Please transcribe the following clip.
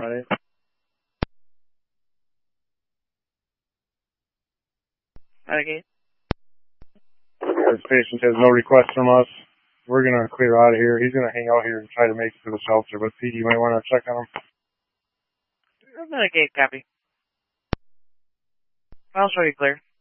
Ready? Okay. This patient has no request from us. We're going to clear out of here. He's going to hang out here and try to make it to the shelter, but Pete, you might want to check on him. Okay, copy. I'll show you clear.